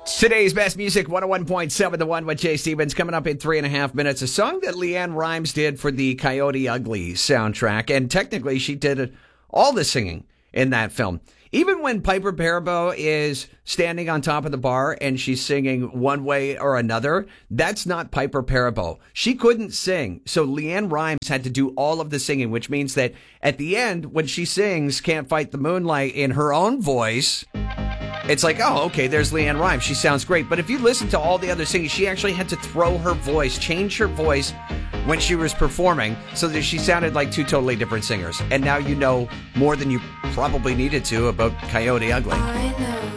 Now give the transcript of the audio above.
Today's best music, 101.7 The One with Jay Stevens. Coming up in 3.5 minutes, a song that Leanne Rimes did for the Coyote Ugly soundtrack. And technically, she did all the singing in that film. Even when Piper Perabo is standing on top of the bar and she's singing one way or another, that's not Piper Perabo. She couldn't sing, so Leanne Rimes had to do all of the singing, which means that at the end, when she sings Can't Fight the Moonlight in her own voice, it's like, oh, okay, there's Leanne Rimes. She sounds great. But if you listen to all the other singing, she actually had to throw her voice, change her voice when she was performing so that she sounded like two totally different singers. And now you know more than you probably needed to about Coyote Ugly. I know